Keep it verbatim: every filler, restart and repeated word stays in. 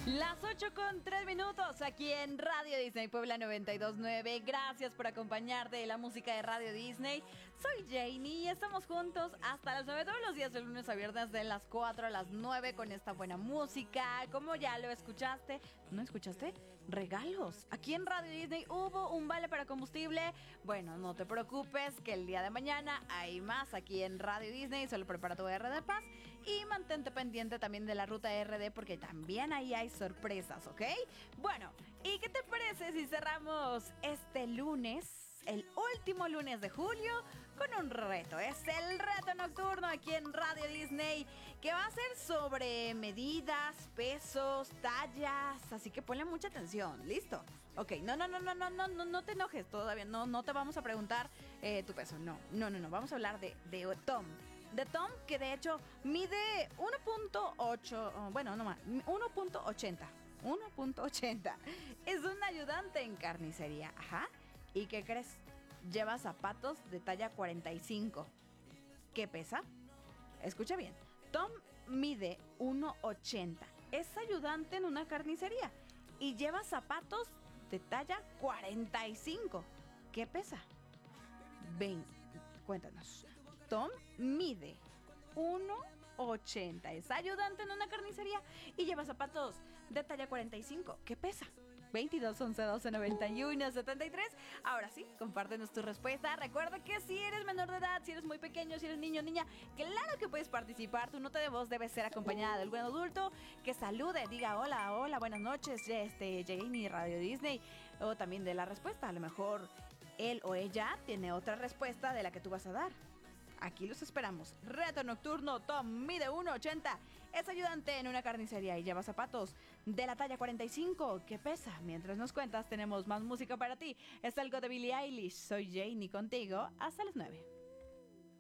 Las ocho con tres minutos aquí en Radio Disney Puebla noventa y dos punto nueve. Gracias por acompañarte de la música de Radio Disney. Soy Janie y estamos juntos hasta las nueve todos los días de lunes a viernes de las cuatro a las nueve con esta buena música. Como ya lo escuchaste, ¿no escuchaste? Regalos. Aquí en Radio Disney hubo un vale para combustible. Bueno, no te preocupes que el día de mañana hay más aquí en Radio Disney. Solo prepara tu R D Paz y mantente pendiente también de la ruta R D porque también ahí hay sorpresas, ¿ok? Bueno, ¿y qué te parece si cerramos este lunes, el último lunes de julio, con un reto? Es el reto nocturno aquí en Radio Disney, que va a ser sobre medidas, pesos, tallas, así que ponle mucha atención, ¿listo? Ok, no, no, no, no, no, no, no, no te enojes todavía, no, no te vamos a preguntar eh, tu peso, no, no, no, no, vamos a hablar de, de Tom. De Tom, que de hecho mide uno punto ocho, bueno, no más, uno punto ochenta. uno punto ochenta. Es un ayudante en carnicería, ajá. ¿Y qué crees? Lleva zapatos de talla cuarenta y cinco. ¿Qué pesa? Escucha bien. Tom mide uno ochenta. Es ayudante en una carnicería y lleva zapatos de talla cuarenta y cinco. ¿Qué pesa? Ven, cuéntanos. Tom mide uno ochenta, es ayudante en una carnicería y lleva zapatos de talla cuarenta y cinco. ¿Qué pesa? veintidós, once, doce, noventa y uno, setenta y tres. Ahora sí, compártenos tu respuesta. Recuerda que si eres menor de edad, si eres muy pequeño, si eres niño o niña, claro que puedes participar. Tu nota de voz debe ser acompañada del buen adulto que salude, diga hola, hola, buenas noches, este, Janie, Radio Disney, o también de la respuesta. A lo mejor él o ella tiene otra respuesta de la que tú vas a dar. Aquí los esperamos. Reto nocturno. Tom mide uno ochenta. Es ayudante en una carnicería y lleva zapatos de la talla cuarenta y cinco. ¿Qué pesa? Mientras nos cuentas, tenemos más música para ti. Es algo de Billie Eilish. Soy Janie contigo hasta las nueve.